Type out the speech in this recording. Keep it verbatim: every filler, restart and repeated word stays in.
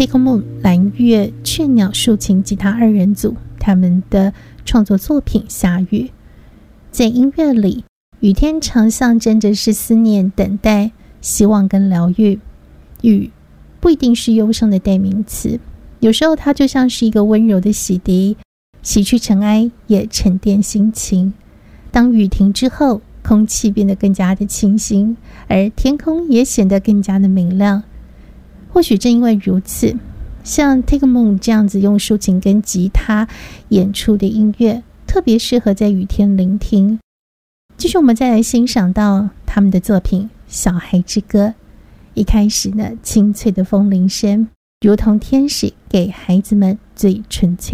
Take Moon 蓝月雀鸟竖琴吉他二人组他们的创作作品《下雨》。在音乐里，雨天常象征着是思念、等待、希望跟疗愈。雨不一定是忧伤的代名词，有时候它就像是一个温柔的洗涤，洗去尘埃，也沉淀心情。当雨停之后，空气变得更加的清新，而天空也显得更加的明亮。或许正因为如此，像 Take Moon 这样子用竖琴跟吉他演出的音乐，特别适合在雨天聆听。继续我们再来欣赏到他们的作品《小孩之歌》。一开始呢，清脆的风铃声如同天使给孩子们最纯粹